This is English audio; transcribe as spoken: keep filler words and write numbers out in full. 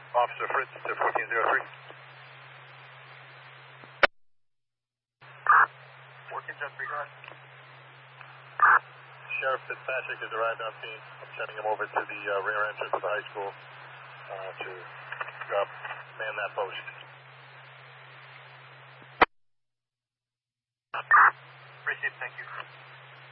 Officer Fritz to fourteen oh three. fourteen oh three, go ahead. Sheriff Fitzpatrick has arrived on scene. I'm sending him over to the uh, rear entrance of the high school uh, to uh, man that post. Appreciate it, thank you.